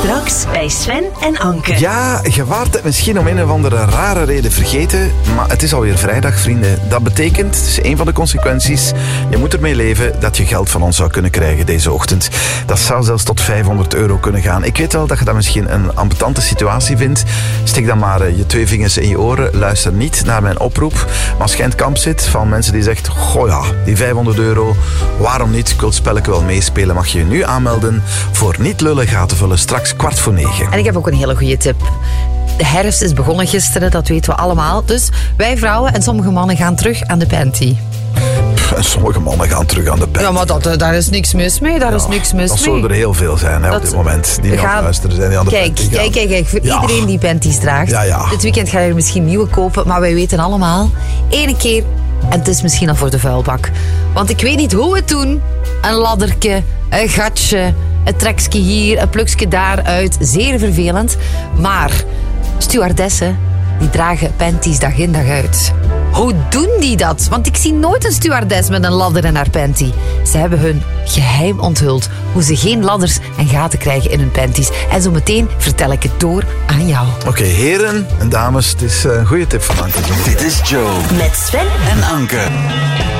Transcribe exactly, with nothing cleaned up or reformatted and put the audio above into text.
Straks bij Sven en Anke. Ja, je waart het misschien om een of andere rare reden vergeten, maar het is alweer vrijdag, vrienden. Dat betekent, het is een van de consequenties, je moet ermee leven dat je geld van ons zou kunnen krijgen deze ochtend. Dat zou zelfs tot vijfhonderd euro kunnen gaan. Ik weet wel dat je dat misschien een ambetante situatie vindt. Steek dan maar je twee vingers in je oren, luister niet naar mijn oproep. Maar als je in het kamp zit van mensen die zegt, goh ja, die vijfhonderd euro, waarom niet? Ik wil het spelletje wel meespelen. Mag je je nu aanmelden voor Niet Lullen Gaten Vullen, straks kwart voor negen. En ik heb ook een hele goede tip. De herfst is begonnen gisteren, dat weten we allemaal. Dus wij vrouwen en sommige mannen gaan terug aan de panty. En sommige mannen gaan terug aan de panty. Ja, maar dat, daar is niks mis mee. Daar ja, is niks mis dat mee. zullen er heel veel zijn hè, op dit moment. Die niet aan het luisteren zijn, die aan de kijk, panty gaan. Kijk, kijk, kijk. Voor ja. iedereen die panties draagt. Ja, ja. Dit weekend ga je er misschien nieuwe kopen. Maar wij weten allemaal, ene keer... En het is misschien al voor de vuilbak. Want ik weet niet hoe we het doen. Een ladderke, een gatje, een trekje hier, een plukje daaruit. Zeer vervelend. Maar stewardessen, die dragen panties dag in dag uit. Hoe doen die dat? Want ik zie nooit een stewardess met een ladder in haar panty. Ze hebben hun geheim onthuld. Hoe ze geen ladders en gaten krijgen in hun panties. En zo meteen vertel ik het door aan jou. Oké, okay, heren en dames, het is een goede tip van Anke. Dit is Joe. Met Sven en Anke.